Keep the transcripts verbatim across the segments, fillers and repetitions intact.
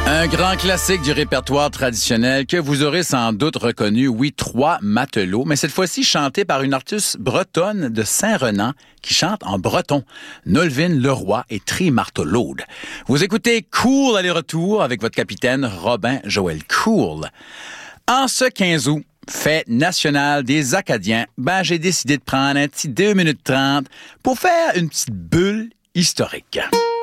Un grand classique du répertoire traditionnel que vous aurez sans doute reconnu, oui, Trois matelots, mais cette fois-ci chanté par une artiste bretonne de Saint-Renan qui chante en breton, Nolwenn Leroy et Tri Martelaude. Vous écoutez Cool aller-retour avec votre capitaine Robin Joël Cool. En ce quinze août, fête nationale des Acadiens, ben j'ai décidé de prendre un petit deux minutes trente pour faire une petite bulle historique.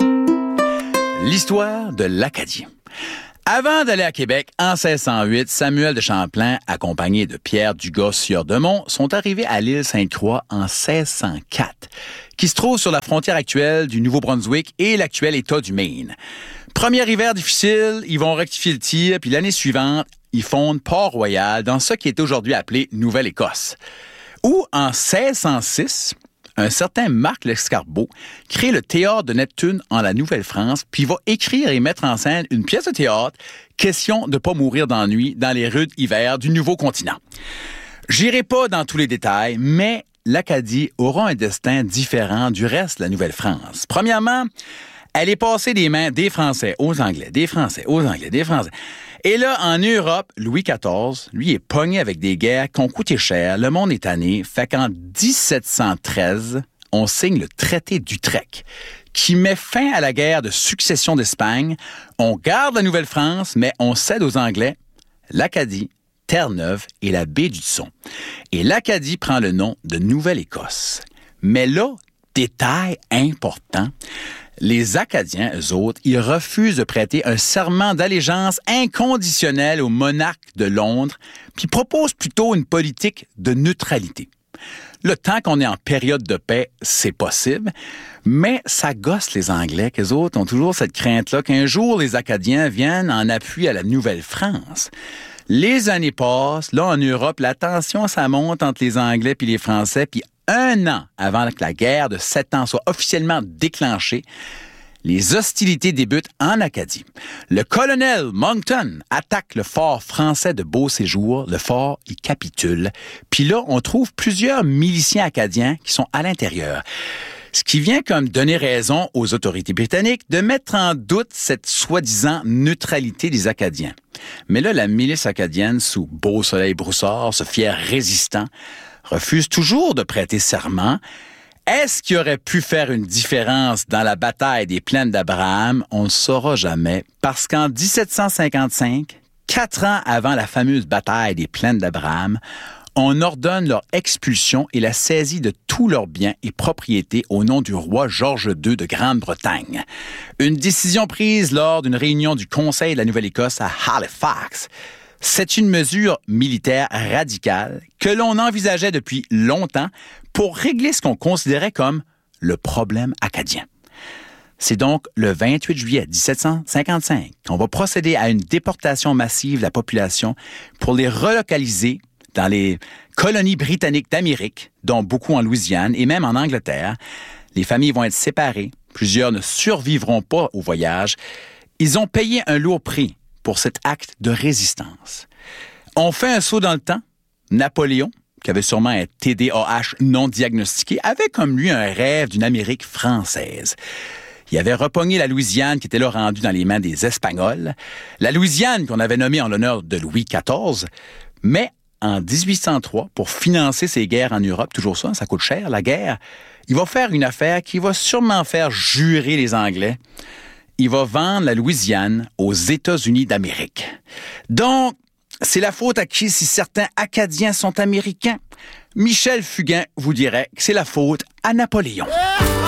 L'histoire de l'Acadie. Avant d'aller à Québec, en seize cent huit, Samuel de Champlain, accompagné de Pierre Dugas sieur de Mont, sont arrivés à l'île Sainte-Croix en seize cent quatre, qui se trouve sur la frontière actuelle du Nouveau-Brunswick et l'actuel État du Maine. Premier hiver difficile, ils vont rectifier le tir, puis l'année suivante, ils fondent Port-Royal dans ce qui est aujourd'hui appelé Nouvelle-Écosse. Où, en seize cent six, un certain Marc Lescarbot crée le Théâtre de Neptune en la Nouvelle-France, puis va écrire et mettre en scène une pièce de théâtre, question de ne pas mourir d'ennui dans les rudes hivers du nouveau continent. J'irai pas dans tous les détails, mais l'Acadie aura un destin différent du reste de la Nouvelle-France. Premièrement, elle est passée des mains des Français aux Anglais, des Français aux Anglais, des Français. Et là, en Europe, Louis quatorze, lui, est pogné avec des guerres qui ont coûté cher. Le monde est tanné. Fait qu'en dix-sept cent treize, on signe le traité d'Utrecht, qui met fin à la guerre de succession d'Espagne. On garde la Nouvelle-France, mais on cède aux Anglais l'Acadie, Terre-Neuve et la baie d'Hudson. Et l'Acadie prend le nom de Nouvelle-Écosse. Mais là, détail important, les Acadiens, eux autres, ils refusent de prêter un serment d'allégeance inconditionnel au monarque de Londres, puis proposent plutôt une politique de neutralité. Le temps qu'on est en période de paix, c'est possible, mais ça gosse les Anglais, qu'eux autres ont toujours cette crainte-là qu'un jour les Acadiens viennent en appui à la Nouvelle-France. Les années passent, là en Europe, la tension, ça monte entre les Anglais puis les Français, puis un an avant que la guerre de sept ans soit officiellement déclenchée, les hostilités débutent en Acadie. Le colonel Monckton attaque le fort français de Beauséjour. Le fort y capitule. Puis là, on trouve plusieurs miliciens acadiens qui sont à l'intérieur. Ce qui vient comme donner raison aux autorités britanniques de mettre en doute cette soi-disant neutralité des Acadiens. Mais là, la milice acadienne, sous Beausoleil-Broussard, ce fier résistant, refuse toujours de prêter serment. Est-ce qu'il aurait pu faire une différence dans la bataille des Plaines d'Abraham? On ne le saura jamais, parce qu'en dix-sept cent cinquante-cinq, quatre ans avant la fameuse bataille des Plaines d'Abraham, on ordonne leur expulsion et la saisie de tous leurs biens et propriétés au nom du roi George deux de Grande-Bretagne. Une décision prise lors d'une réunion du Conseil de la Nouvelle-Écosse à Halifax. C'est une mesure militaire radicale que l'on envisageait depuis longtemps pour régler ce qu'on considérait comme le problème acadien. C'est donc le vingt-huit juillet dix-sept cent cinquante-cinq qu'on va procéder à une déportation massive de la population pour les relocaliser dans les colonies britanniques d'Amérique, dont beaucoup en Louisiane et même en Angleterre. Les familles vont être séparées, plusieurs ne survivront pas au voyage. Ils ont payé un lourd prix pour cet acte de résistance. On fait un saut dans le temps. Napoléon, qui avait sûrement un T D A H non diagnostiqué, avait comme lui un rêve d'une Amérique française. Il avait repogné la Louisiane, qui était là rendue dans les mains des Espagnols. La Louisiane, qu'on avait nommée en l'honneur de Louis quatorze. Mais en dix-huit cent trois, pour financer ses guerres en Europe, toujours ça, ça coûte cher, la guerre, il va faire une affaire qui va sûrement faire jurer les Anglais. Il va vendre la Louisiane aux États-Unis d'Amérique. Donc, c'est la faute à qui si certains Acadiens sont américains? Michel Fugain vous dirait que c'est la faute à Napoléon.